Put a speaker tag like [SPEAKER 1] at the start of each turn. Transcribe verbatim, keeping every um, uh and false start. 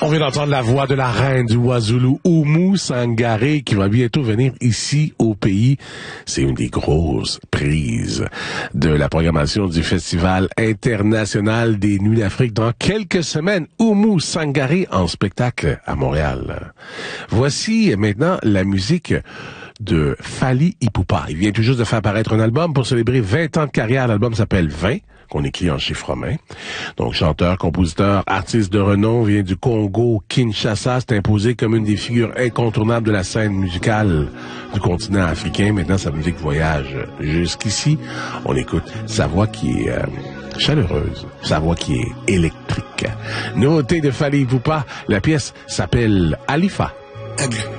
[SPEAKER 1] On vient d'entendre la voix de la reine du Wazulu, Oumou Sangaré, qui va bientôt venir ici au pays. C'est une des grosses prises de la programmation du Festival international des Nuits d'Afrique dans quelques semaines. Oumou Sangaré en spectacle à Montréal. Voici maintenant la musique de Fally Ipupa. Il vient tout juste de faire paraître un album pour célébrer vingt ans de carrière. L'album s'appelle vingt, qu'on écrit en chiffres romains. Donc, chanteur, compositeur, artiste de renom, vient du Congo, Kinshasa, s'est imposé comme une des figures incontournables de la scène musicale du continent africain. Maintenant, sa musique voyage jusqu'ici. On écoute sa voix qui est euh, chaleureuse, sa voix qui est électrique. Nouveauté de Fally Ipupa, la pièce s'appelle Alifa.